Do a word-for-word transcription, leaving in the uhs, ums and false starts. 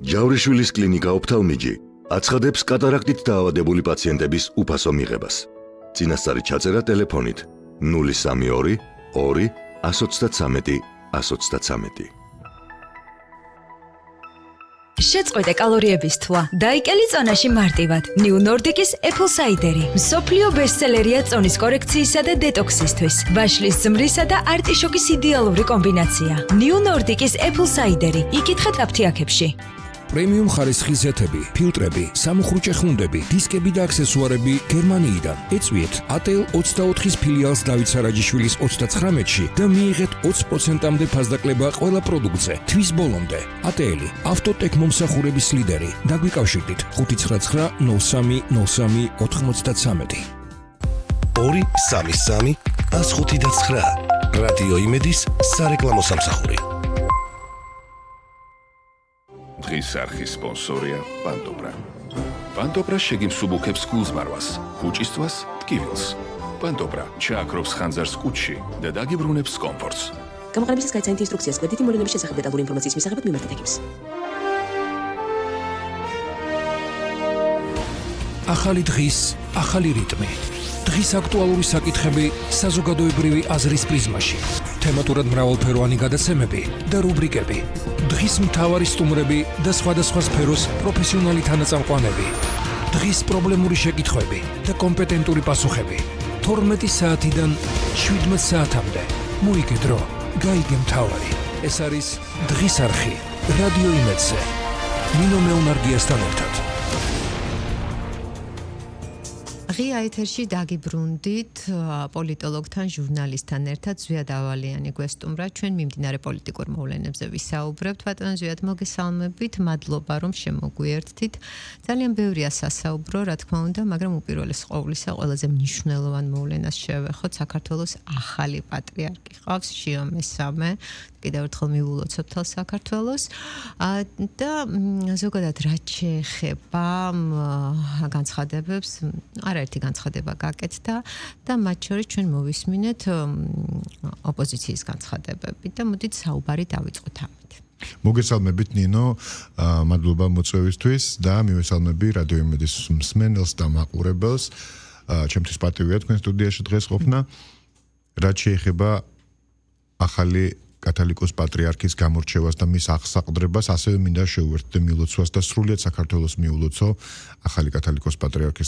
ჯავრიშვილის კლინიკა ოფთალმიჯი აცხადებს კატარაქტით დაავადებული პაციენტების უფასო მიღებას. წინასწარი ჩაწერა ტელეფონით ნული სამი ორი ორი ათს ოცდათრამეტი ათს ოცდათრამეტი. შეწყვეტე კალორიების თვა. დაიკელი წონაში მარტივად. New Nordic-ის Apple Cider-ი. მსოფლიო ბესტსელერია წონის კორექციისა და დეტოქსისთვის. ვაშლის ზმრისა და არტიშოკის იდეალური კომბინაცია. New Nordic-ის Apple Cider-ი. იკითხეთ აფთიაქებში. პრემიუმ ხარისხის ზეთები, ფილტრები, სამუხრუჭე ხუნდები, დისკები და აქსესუარები გერმანიიდან. ეწვიეთ A T L ოცდაოთხის ფილიალს დავით სარაჯიშვილის ოცდაცხრამეტში და მიიღეთ ოცი პროცენტამდე ფასდაკლება ყველა პროდუქტზე. თვის ბოლომდე. A T L ავტოტექ მომსახურების ლიდერი. დაგვიკავშირდით ხუთი ცხრა ცხრა ნულ სამი ნულ სამი ოთხმოცდათრამეტი. ორი სამი სამი ას ხუთი და ცხრა. რადიო იმედის სარეკლამო სამსახური. დღის არხის სპონსორია პანტობრა. პანტობრა შეგიმსუბუქებს გულზმარვას, კუჭისთვას, ტკივილს. პანტობრა ჩააქრობს ხანძარს კუჭში და დაგიბრუნებს კომფორტს. გამოყენებისას გაიცანით ინსტრუქციას გვერდითი მოვლენების შესახებ დეტალური ინფორმაციის მისაღებად მიმართეთ ექიმს. ახალი დღის, ახალი რიტმი. დღის აქტუალური საკითხები საზოგადოებრივი აზრის პრიზმაში. თემატურად მრავალფეროვანი გადაცემები და რუბრიკები. დღის მთავარი სტუმრები და სხვადასხვა სფეროს პროფესიონალი თანაწამყვანები. დღის პრობლემური შეკითხვები და კომპეტენტური პასუხები. თორმეტი საათიდან შვიდმეტ საათამდე. მოიგე დრო, გაიგე მთავარი. ეს არის დღის არხი რადიო იმედზე. ნინო მეუნარგიასთან ერთად. ღია ეთერში დაგიბრუნდით პოლიტოლოგთან, ჟურნალისტთან ერთად ზვიად ავალიანი გვესტუმრა. ჩვენ მიმდინარე პოლიტიკურ მოვლენებზე ვისაუბრებთ. ბატონო ზვიად, მოგესალმებით, მადლობა რომ შემოგვიერთდით. ძალიან ბევრია სასაუბრო, რა თქმა უნდა, მაგრამ უპირველეს ყოვლისა ყველაზე მნიშვნელოვან მოვლენას შევეხოთ. საქართველოს ახალი პატრიარქი ყავს, შიო მესამე. კიდევ ერთხელ მივულოცოთ თელ საქართველოს და ზოგადად რაც შეეხება განცხადებებს, არაერთი განცხადება გაკეთდა და მათ შორის ჩვენ მოვისმინეთ ოპოზიციის განცხადებები და მოდით საუბარი დავიწყოთ ამით. მოგესალმებით ნინო, მადლობა მოწვევისთვის და მივესალმები რადიო იმედის მსმენელს და მაყურებელს. ჩემთვის პატივია თქვენ სტუდიაში დღეს ყოფნა. რაც შეეხება ახალი კათოლიკოს პატრიარქის გამორჩევას და მის აღსაყდრებას, ასევე მინდა შევუერთდე მილოცვას და სრულიად საქართველოს მიულოცო ახალი კათოლიკოს პატრიარქის